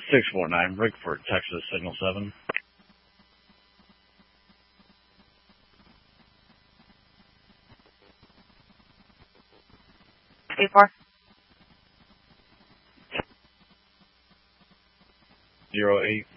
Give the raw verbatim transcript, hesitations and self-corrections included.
six four nine, Rickford, Texas, signal seven. eight four. Zero eight.